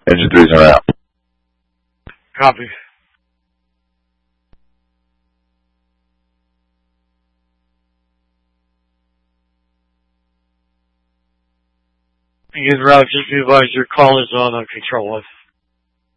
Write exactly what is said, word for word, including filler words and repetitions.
Engine three's on out. Copy. Again, Roger, just be advised your call is on on control one.